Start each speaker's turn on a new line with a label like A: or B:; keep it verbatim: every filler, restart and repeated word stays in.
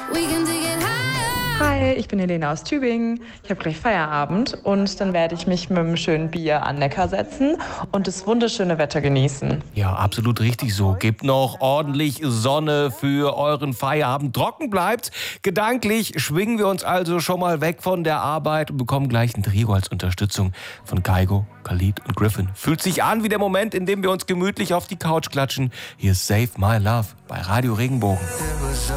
A: Hi, ich bin Helena aus Tübingen. Ich habe gleich Feierabend und dann werde ich mich mit einem schönen Bier an Neckar setzen und das wunderschöne Wetter genießen.
B: Ja, absolut richtig so. Gebt noch ordentlich Sonne für euren Feierabend. Trocken bleibt's. Gedanklich schwingen wir uns also schon mal weg von der Arbeit und bekommen gleich ein Trio als Unterstützung von Kygo, Khalid und Griffin. Fühlt sich an wie der Moment, in dem wir uns gemütlich auf die Couch klatschen. Hier ist Save My Love bei Radio Regenbogen.